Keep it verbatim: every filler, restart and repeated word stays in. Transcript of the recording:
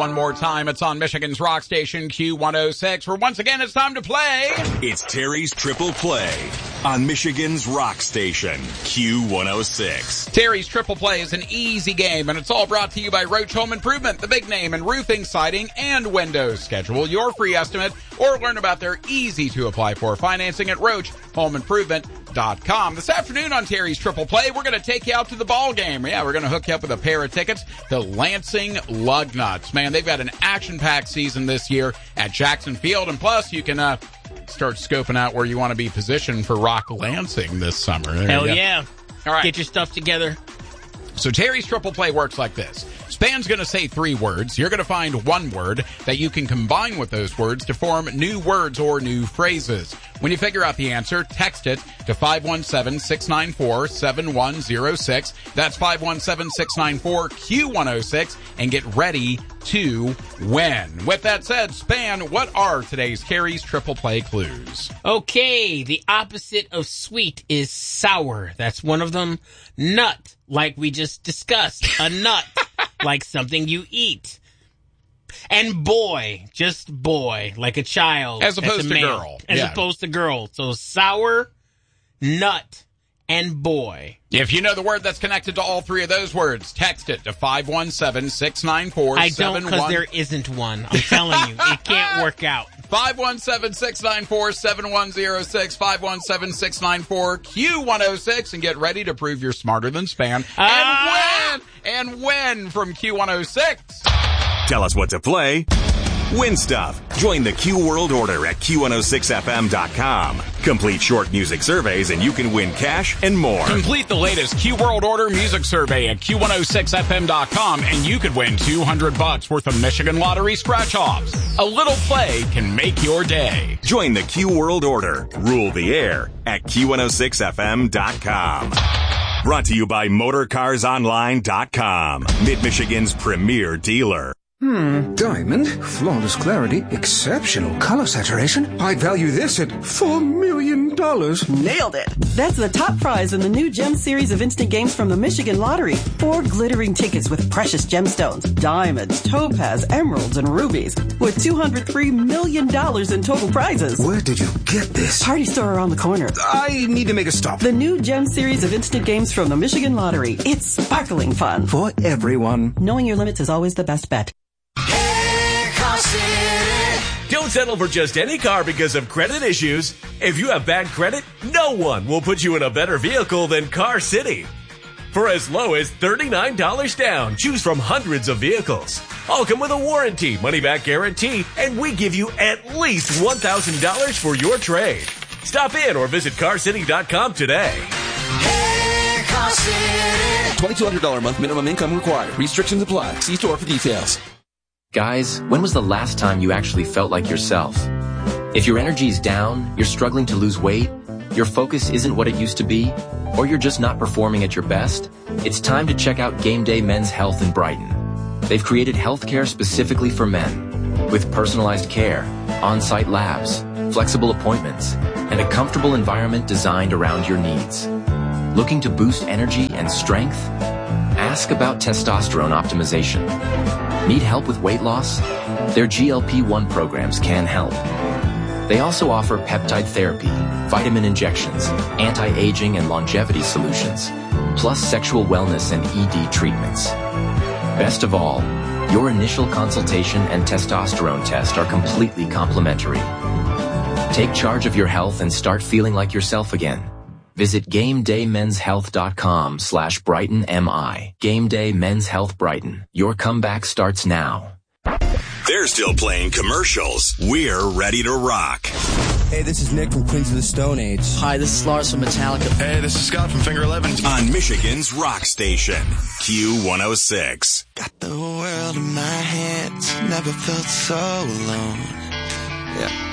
one more time. It's on Michigan's rock station, Q one oh six, where once again it's time to play. It's Terry's Triple Play on Michigan's rock station, Q one oh six. Terry's Triple Play is an easy game, and it's all brought to you by Roach Home Improvement, the big name in roofing, siding, and windows. Schedule your free estimate or learn about their easy-to-apply-for financing at roach home improvement dot com. This afternoon on Terry's Triple Play, we're going to take you out to the ball game. Yeah, we're going to hook you up with a pair of tickets to Lansing Lugnuts. Man, they've got an action-packed season this year at Jackson Field, and plus you can uh, start scoping out where you want to be positioned for Rock Lansing this summer. There Hell yeah. All right. Get your stuff together. So Terry's Triple Play works like this. Span's going to say three words. You're going to find one word that you can combine with those words to form new words or new phrases. When you figure out the answer, text it to five one seven, six nine four, seven one zero six. That's five one seven, six nine four, Q one oh six, and get ready to win. With that said, Span, what are today's Terry's Triple Play clues? Okay, the opposite of sweet is sour. That's one of them. Nut, like we just discussed. A nut, like something you eat. And boy, just boy, like a child. As opposed to male, girl. As Yeah. opposed to girl. So sour, nut, and boy. If you know the word that's connected to all three of those words, text it to five one seven, six nine four, I seven one. don't, because there isn't one. I'm telling you, it can't work out. five one seven, six nine four, seven one zero six, five one seven, six nine four, Q one oh six, and get ready to prove you're smarter than Span. Ah! And win! And win from Q one oh six. Tell us what to play. Win stuff. Join the Q World Order at Q one oh six F M dot com. Complete short music surveys and you can win cash and more. Complete the latest Q World Order music survey at Q one oh six F M dot com and you could win two hundred bucks worth of Michigan Lottery scratch-offs. A little play can make your day. Join the Q World Order. Rule the air at Q one oh six F M dot com. Brought to you by motor cars online dot com. Mid-Michigan's premier dealer. Hmm, diamond, flawless clarity, exceptional color saturation. I'd value this at four million dollars. Nailed it. That's the top prize in the new Gem series of instant games from the Michigan Lottery. Four glittering tickets with precious gemstones, diamonds, topaz, emeralds, and rubies, with two hundred three million dollars in total prizes. Where did you get this? Party store around the corner. I need to make a stop. The new Gem series of instant games from the Michigan Lottery. It's sparkling fun. For everyone. Knowing your limits is always the best bet. Don't settle for just any car because of credit issues. If you have bad credit, no one will put you in a better vehicle than Car City. For as low as thirty-nine dollars down, choose from hundreds of vehicles. All come with a warranty, money-back guarantee, and we give you at least one thousand dollars for your trade. Stop in or visit car city dot com today. Hey, Car City. twenty-two hundred dollars a month minimum income required. Restrictions apply. See store for details. Guys, when was the last time you actually felt like yourself? If your energy's down, you're struggling to lose weight, your focus isn't what it used to be, or you're just not performing at your best, it's time to check out Game Day Men's Health in Brighton. They've created healthcare specifically for men, with personalized care, on-site labs, flexible appointments, and a comfortable environment designed around your needs. Looking to boost energy and strength? Ask about testosterone optimization. Need help with weight loss? Their G L P one programs can help. They also offer peptide therapy, vitamin injections, anti-aging and longevity solutions, plus sexual wellness and E D treatments. Best of all, your initial consultation and testosterone test are completely complimentary. Take charge of your health and start feeling like yourself again. Visit game day men's health dot com slash Brighton M I. Game Day Men's Health Brighton. Your comeback starts now. They're still playing commercials. We're ready to rock. Hey, this is Nick from Queens of the Stone Age. Hi, this is Lars from Metallica. Hey, this is Scott from Finger Eleven. On Michigan's rock station, Q one oh six. Got the world in my hands, never felt so alone. Yeah.